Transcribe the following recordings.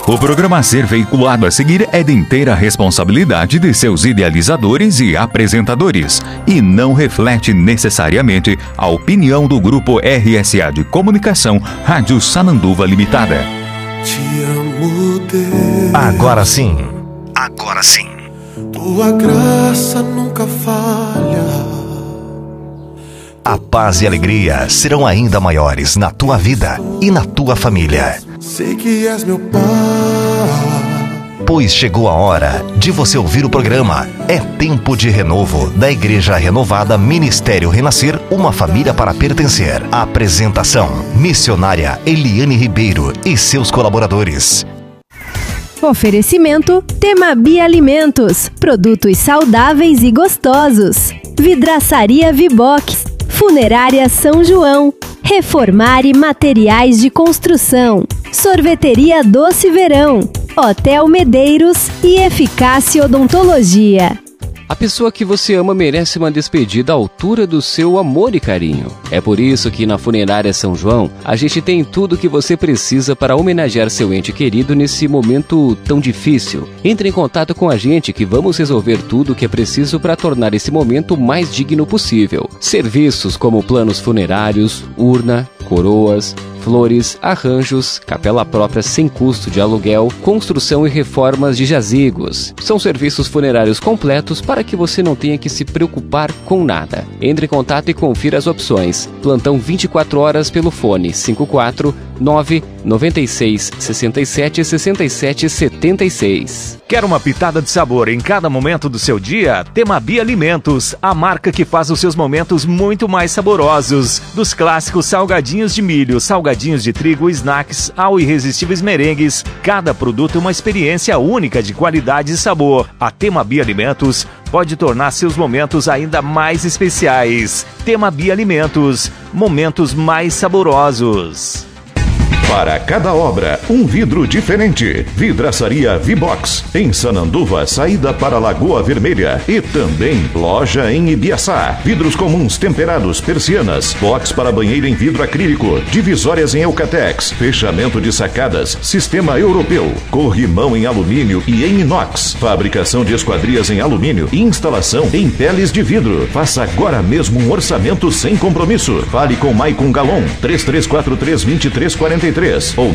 O programa a ser veiculado a seguir é de inteira responsabilidade de seus idealizadores e apresentadores e não reflete necessariamente a opinião do Grupo RSA de Comunicação Rádio Sananduva Limitada. Te amo, Deus. Agora sim. Agora sim. Tua graça nunca falha. A paz e a alegria serão ainda maiores na tua vida e na tua família. Sei que és meu pai. Pois chegou a hora de você ouvir o programa É Tempo de Renovo, da Igreja Renovada Ministério Renascer, uma família para pertencer. Apresentação, missionária Eliane Ribeiro e seus colaboradores. Oferecimento Temabi Alimentos, produtos saudáveis e gostosos. Vidraçaria Vibox, Funerária São João, Reformare Materiais de Construção, Sorveteria Doce Verão, Hotel Medeiros e Eficácia Odontologia. A pessoa que você ama merece uma despedida à altura do seu amor e carinho. É por isso que na Funerária São João, a gente tem tudo o que você precisa para homenagear seu ente querido nesse momento tão difícil. Entre em contato com a gente que vamos resolver tudo o que é preciso para tornar esse momento o mais digno possível. Serviços como planos funerários, urna, coroas, flores, arranjos, capela própria sem custo de aluguel, construção e reformas de jazigos. São serviços funerários completos para que você não tenha que se preocupar com nada. Entre em contato e confira as opções. Plantão 24 horas pelo fone 549 96 67 67 76. Quer uma pitada de sabor em cada momento do seu dia? Temabi Alimentos, a marca que faz os seus momentos muito mais saborosos. Dos clássicos salgadinhos de milho, salgadinhos de trigo, snacks, ao irresistíveis merengues, cada produto é uma experiência única de qualidade e sabor. A Temabi Alimentos pode tornar seus momentos ainda mais especiais. Temabi Alimentos, momentos mais saborosos. Para cada obra, um vidro diferente. Vidraçaria Vibox, em Sananduva, saída para Lagoa Vermelha. E também loja em Ibiaçá. Vidros comuns, temperados, persianas, box para banheiro em vidro acrílico, divisórias em Eucatex, fechamento de sacadas, sistema europeu, corrimão em alumínio e em inox, fabricação de esquadrias em alumínio e instalação em peles de vidro. Faça agora mesmo um orçamento sem compromisso. Fale com Maicon Galon, 3343-2343 ou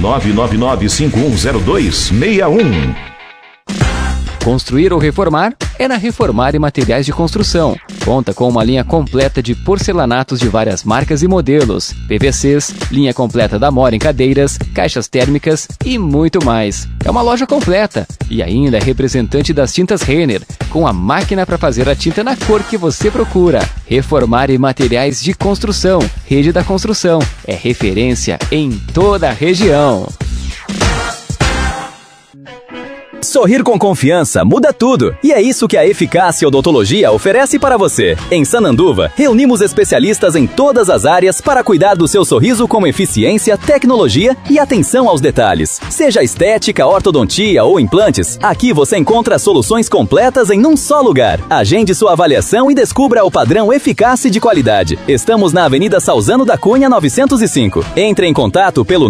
999-5102-61. Construir ou reformar é na Reformare Materiais de Construção. Conta com uma linha completa de porcelanatos de várias marcas e modelos, PVCs, linha completa da Mora em cadeiras, caixas térmicas e muito mais. É uma loja completa e ainda é representante das tintas Renner, com a máquina para fazer a tinta na cor que você procura. Reformare Materiais de Construção, Rede da Construção, é referência em toda a região. Sorrir com confiança muda tudo. E é isso que a Eficácia Odontologia oferece para você. Em Sananduva, reunimos especialistas em todas as áreas para cuidar do seu sorriso com eficiência, tecnologia e atenção aos detalhes. Seja estética, ortodontia ou implantes, aqui você encontra soluções completas em um só lugar. Agende sua avaliação e descubra o padrão Eficácia de qualidade. Estamos na Avenida Salzano da Cunha 905. Entre em contato pelo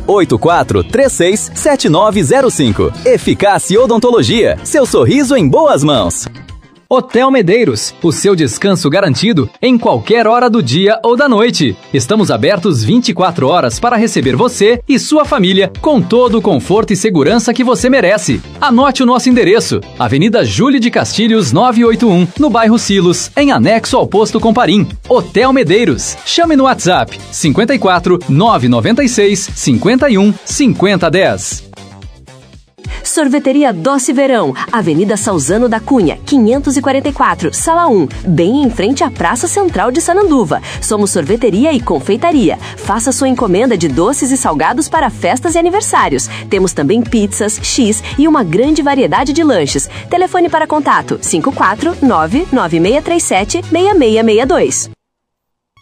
984367905. Eficácia Odontologia, seu sorriso em boas mãos. Hotel Medeiros, o seu descanso garantido em qualquer hora do dia ou da noite. Estamos abertos 24 horas para receber você e sua família com todo o conforto e segurança que você merece. Anote o nosso endereço: Avenida Júlio de Castilhos 981, no bairro Silos, em anexo ao posto Comparim. Hotel Medeiros. Chame no WhatsApp 54 996 51 5010. Sorveteria Doce Verão, Avenida Salzano da Cunha, 544, Sala 1, bem em frente à Praça Central de Sananduva. Somos sorveteria e confeitaria. Faça sua encomenda de doces e salgados para festas e aniversários. Temos também pizzas, X e uma grande variedade de lanches. Telefone para contato 549-9637-6662.